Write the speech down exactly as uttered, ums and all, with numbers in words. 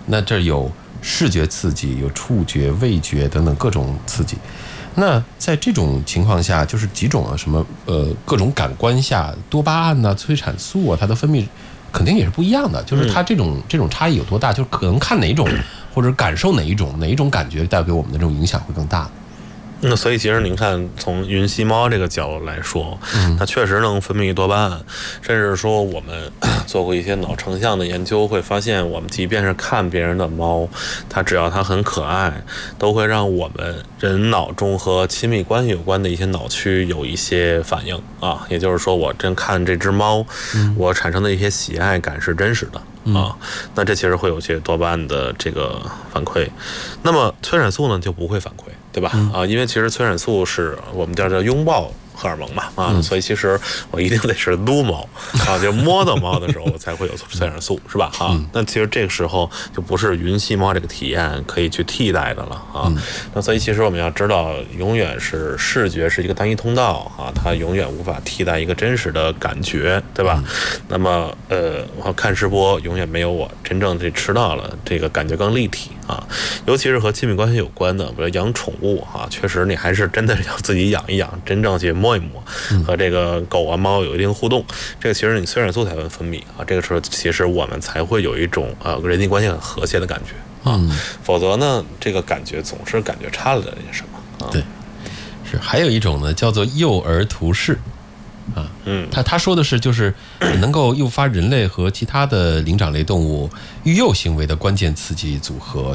那这有视觉刺激，有触觉、味觉等等各种刺激。那在这种情况下，就是几种啊，什么呃各种感官下，多巴胺呐、啊、催产素啊，它的分泌肯定也是不一样的。就是它这种、嗯、这种差异有多大，就是可能看哪种或者感受哪一种哪一种感觉带给我们的这种影响会更大。 那所以其实您看，从云吸猫这个角度来说，嗯，它确实能分泌多巴胺，甚至说我们做过一些脑成像的研究，会发现我们即便是看别人的猫，它只要它很可爱，都会让我们人脑中和亲密关系有关的一些脑区有一些反应啊。也就是说，我真看这只猫，嗯，我产生的一些喜爱感是真实的。啊，那这其实会有些多巴胺的这个反馈，那么催产素呢就不会反馈，对吧？嗯、啊，因为其实催产素是我们叫做拥抱荷尔蒙嘛，啊，嗯、所以其实我一定得是撸猫啊，就摸到猫的时候我才会有催产素，是吧？啊，嗯、那其实这个时候就不是云吸猫这个体验可以去替代的了啊。嗯、那所以其实我们要知道，永远是视觉是一个单一通道啊，它永远无法替代一个真实的感觉，对吧？嗯、那么呃，我看直播永远没有我真正这吃到了这个感觉更立体啊，尤其是和亲密关系有关的，比如养宠物啊，确实你还是真的要自己养一养，真正去摸一摸，和这个狗啊猫有一定互动，这个其实你催产素才会分泌啊，这个时候其实我们才会有一种呃人际关系很和谐的感觉啊，嗯、否则呢，这个感觉总是感觉差了点什么啊。 对，是还有一种呢，叫做幼儿图式。啊，嗯，他他说的是就是能够诱发人类和其他的灵长类动物育幼行为的关键刺激组合，